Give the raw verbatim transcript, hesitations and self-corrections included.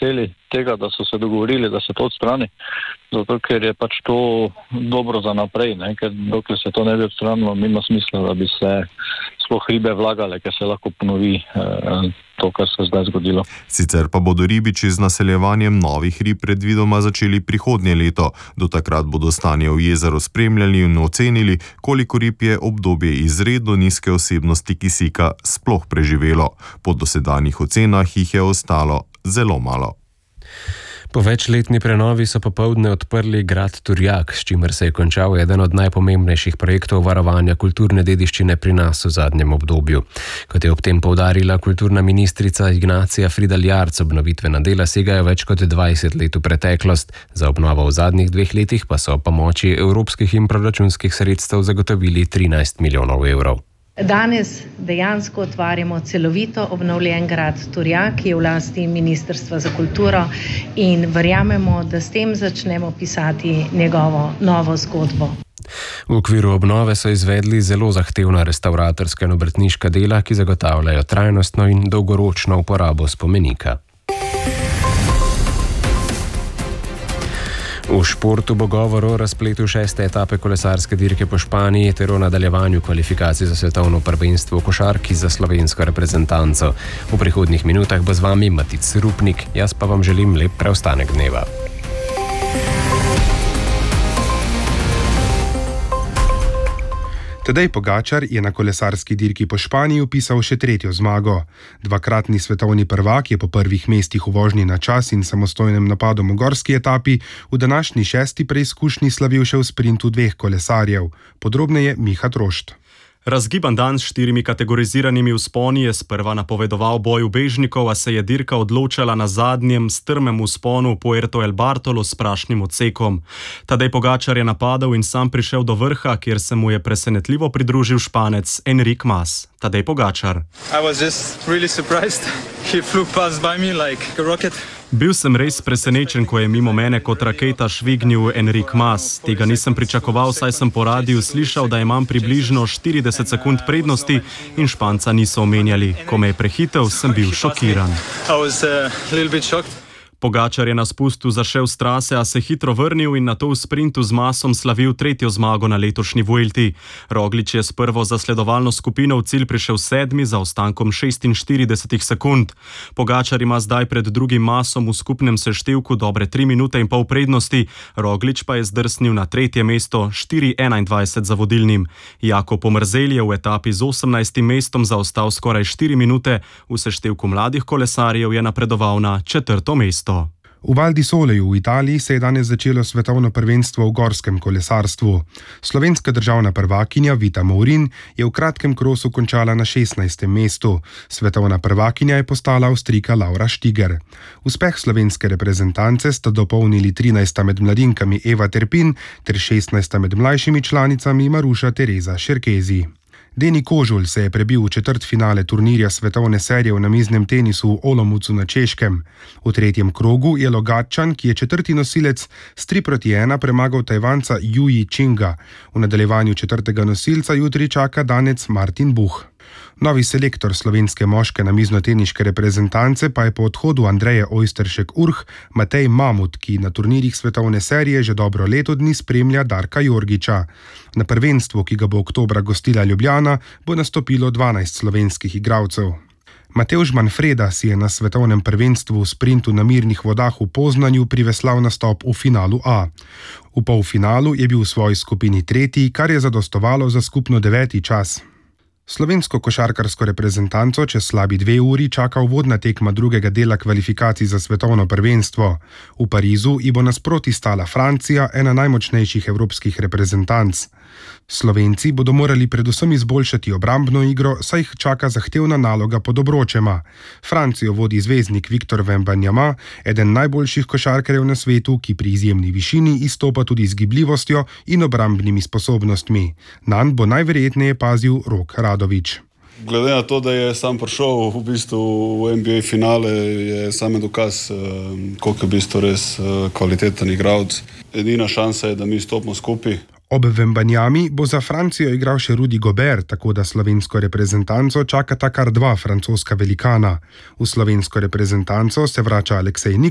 veseli tega, da so se dogovorili, da se to odstrani, zato ker je pač to dobro za naprej, ne? Ker dokler se to ne bi odstranilo, nima smisla, da bi se sploh ribe vlagale, ker se lahko ponovi eh, to, kar se zdaj zgodilo. Sicer pa bodo ribiči z naseljevanjem novih rib predvidoma začeli prihodnje leto. Do takrat bodo stanje v jezeru spremljali in ocenili, koliko rib je obdobje izredno nizke vsebnosti kisika sploh preživelo. Po dosedanjih ocenah jih je ostalo zelo malo. Po večletni prenovi so popoldne odprli grad Turjak, s čimer se je končal eden od najpomembnejših projektov varovanja kulturne dediščine pri nas v zadnjem obdobju. Kot je ob tem poudarila kulturna ministrica Ignacija Fridl Jarc, obnovitvena dela segajo več kot dvajset let v preteklost. Za obnovo v zadnjih dveh letih pa so pomoči evropskih in proračunskih sredstev zagotovili trinajst milijonov evrov. Danes dejansko otvarjamo celovito obnovljen grad Turjak, ki je v lasti Ministrstva za kulturo, in verjamemo, da s tem začnemo pisati njegovo novo zgodbo. V okviru obnove so izvedli zelo zahtevna restavratorska in obrtniška dela, ki zagotavljajo trajnostno in dolgoročno uporabo spomenika. V športu bo govor o razpletu šeste etape kolesarske dirke po Španiji ter o nadaljevanju kvalifikacij za svetovno prvenstvo v košarki za slovensko reprezentanco. V prihodnjih minutah bo z vami Matic Rupnik, jaz pa vam želim lep preostanek dneva. Tadej Pogačar je na kolesarski dirki po Španiji vpisal še tretjo zmago. Dvakratni svetovni prvak je po prvih mestih v vožnji na čas in samostojnem napadu v gorski etapi v današnji šesti preizkušnji slavil še v sprintu dveh kolesarjev. Podrobneje Miha Trošt. Razgiban dan s štirimi kategoriziranimi vzponi je sprva napovedoval boj ubežnikov, a se je dirka odločala na zadnjem strmem vzponu v Puerto El Bartolo s prašnim odsekom. Tadej Pogačar je napadal in sam prišel do vrha, kjer se mu je presenetljivo pridružil Španec Enric Mas. Tadej Pogačar. I was just really surprised. He flew past by me like a rocket. Bil sem res presenečen, ko je mimo mene kot raketa švignil Enric Mas. Tega nisem pričakoval, saj sem po radiju slišal, da imam približno štirideset sekund prednosti in Španca niso omenjali. Ko me je prehitel, sem bil šokiran. I was uh, a little bit shocked. Pogačar je na spustu zašel s trase, a se hitro vrnil in nato v sprintu z Masom slavil tretjo zmago na letošnji Vuelti. Roglič je s prvo zasledovalno skupino v cilj prišel sedmi za ostankom šestinštirideset sekund. Pogačar ima zdaj pred drugim Masom v skupnem seštevku dobre tri minute in pol prednosti, Roglič pa je zdrsnil na tretje mesto štiri enaindvajset za vodilnim. Jakob Omerzel je v etapi z osemnajstim mestom zaostal skoraj štiri minute, v seštevku mladih kolesarjev je napredoval na četrto mesto. V Val di Soleju v Italiji se je danes začelo svetovno prvenstvo v gorskem kolesarstvu. Slovenska državna prvakinja Vita Mourin je v kratkem krosu končala na šestnajstem mestu. Svetovna prvakinja je postala Avstrijka Laura Stiger. Uspeh slovenske reprezentance sta dopolnili trinajsta med mladinkami Eva Terpin ter šestnajsta med mlajšimi članicami Maruša Tereza Šerkezi. Deni Kožul se je prebil v četrtfinale turnirja svetovne serije v namiznem tenisu v Olomoucu na Češkem. V tretjem krogu je Logatčan, ki je četrti nosilec, s tri proti ena premagal Tajvanca Juji Činga. V nadaljevanju četrtega nosilca jutri čaka danec Martin Buh. Novi selektor slovenske moške namiznoteniške reprezentance pa je po odhodu Andreje Ojsteršek-Urh Matej Mamut, ki na turnirjih svetovne serije že dobro leto dni spremlja Darka Jorgiča. Na prvenstvu, ki ga bo oktobra gostila Ljubljana, bo nastopilo dvanajst slovenskih igralcev. Matevž Manfreda si je na svetovnem prvenstvu v sprintu na mirnih vodah v Poznanju priveslal nastop v finalu A. V polfinalu je bil v svoji skupini tretji, kar je zadostovalo za skupno deveti čas. Slovensko košarkarsko reprezentanco čez slabi dve uri čaka uvodna tekma drugega dela kvalifikacij za svetovno prvenstvo. V Parizu ji bo nasproti stala Francija, ena najmočnejših evropskih reprezentanc. Slovenci bodo morali predvsem izboljšati obrambno igro, saj jih čaka zahtevna naloga pod obročema. Francijo vodi zvezdnik Victor Wembanyama, eden najboljših košarkarjev na svetu, ki pri izjemni višini izstopa tudi z gibljivostjo in obrambnimi sposobnostmi. Nanj bo najverjetneje pazil Rok Radović. Glede na to, da je sam prišel v bistvu v N B A finale, je sam dokaz, koliko je v bistvu res kvaliteten igralec. Edina šansa je, da mi stopimo skupaj. Ob Wembanyami bo za Francijo igral še Rudy Gobert, tako da slovensko reprezentanco čakata kar dva francoska velikana. V slovensko reprezentanco se vrača Aleksej Nik.